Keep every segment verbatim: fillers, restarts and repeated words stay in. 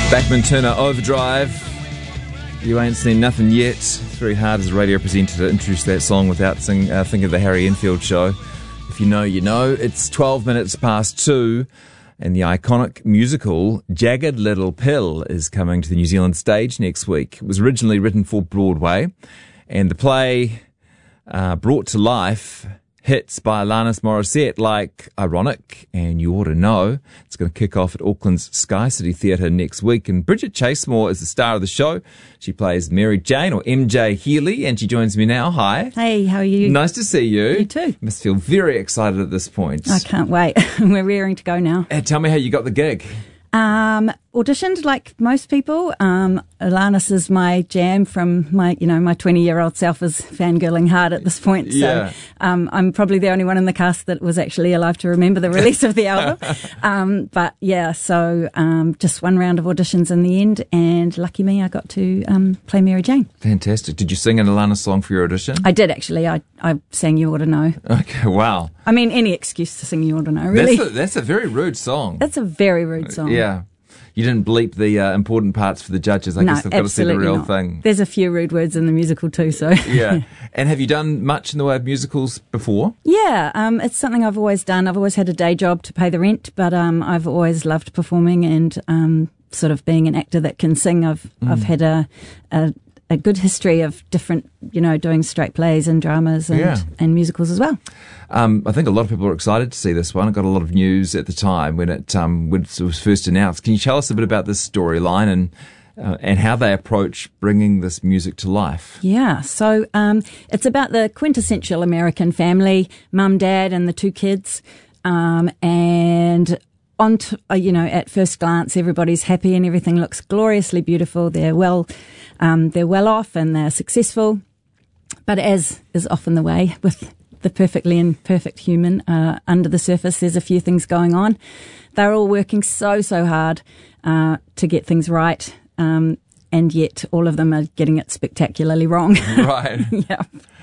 Bachman Turner Overdrive. You ain't seen nothing yet. It's very hard as a radio presenter to introduce that song without sing, uh, thinking of the Harry Enfield show. If you know, you know. It's twelve minutes past two, and the iconic musical Jagged Little Pill is coming to the New Zealand stage next week. It was originally written for Broadway, and the play uh, brought to life hits by Alanis Morissette like Ironic and You Ought to Know. It's going to kick off at Auckland's Sky City Theatre next week. And Bridget Chasemore is the star of the show. She plays Mary Jane, or M J Healy, and she joins me now. Hi. Hey, how are you? Nice to see you. You too. You must feel very excited at this point. I can't wait. We're rearing to go now. Uh, tell me how you got the gig. Um, auditioned like most people. Um, Alanis is my jam from my, you know, my twenty-year-old self is fangirling hard at this point. So Yeah. um, I'm probably the only one in the cast that was actually alive to remember the release of the album. Um, but yeah, so um, just one round of auditions in the end, and lucky me, I got to um, play Mary Jane. Fantastic. Did you sing an Alanis song for your audition? I did actually. I, I sang You Ought to Know. Okay, wow. I mean, any excuse to sing You Ought to Know, really. That's a, that's a very rude song. That's a very rude song. Yeah. You didn't bleep the uh, important parts for the judges. I no, guess they've got to see the absolutely real not. thing. There's a few rude words in the musical too, so. Yeah. And have you done much in the way of musicals before? Yeah, um, it's something I've always done. I've always had a day job to pay the rent, but um, I've always loved performing and um, sort of being an actor that can sing. I've mm. I've had a, a a good history of different, you know, doing straight plays and dramas and, Yeah. and musicals as well. Um, I think a lot of people are excited to see this one. I got a lot of news at the time when it, um, when it was first announced. Can you tell us a bit about this storyline and uh, and how they approach bringing this music to life? Yeah, so um, it's about the quintessential American family, mum, dad, and the two kids, um, and on, t- uh, you know, at first glance, everybody's happy and everything looks gloriously beautiful. They're well, um, they're well off and they're successful. But as is often the way with the perfectly imperfect human, uh, under the surface, there's a few things going on. They're all working so, so hard uh, to get things right, um, and yet all of them are getting it spectacularly wrong. Right. Yeah.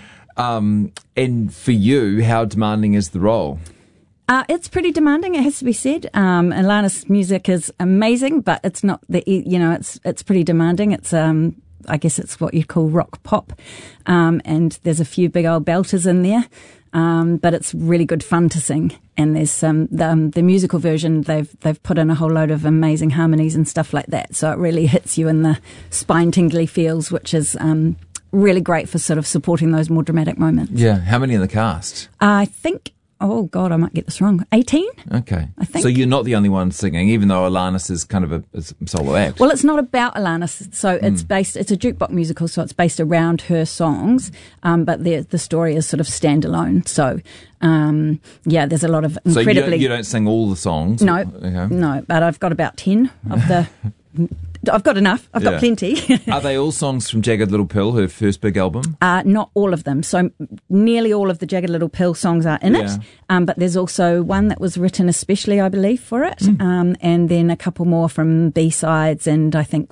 Um, and for you, how demanding is the role? Uh, it's pretty demanding, it has to be said. Um, Alanis' music is amazing, but it's not the, you know, it's, it's pretty demanding. It's, um, I guess it's what you'd call rock pop. Um, and there's a few big old belters in there. Um, but it's really good fun to sing. And there's, um, the, um, the musical version, they've, they've put in a whole load of amazing harmonies and stuff like that. So it really hits you in the spine tingly feels, which is, um, really great for sort of supporting those more dramatic moments. Yeah. How many in the cast? I think, oh God, I might get this wrong. eighteen? Okay. I think. So you're not the only one singing, even though Alanis is kind of a, a solo act. Well, it's not about Alanis. So it's mm. based, it's a jukebox musical, so it's based around her songs. Um, but the the story is sort of standalone. So, um, yeah, there's a lot of incredibly. So you, you don't sing all the songs? No. Okay. No, but I've got about ten of the. I've got enough. I've got Yeah. plenty. Are they all songs from Jagged Little Pill, her first big album? Uh, not all of them. So nearly all of the Jagged Little Pill songs are in Yeah. it. Um, but there's also one that was written especially, I believe, for it. Mm. Um, and then a couple more from B-sides and I think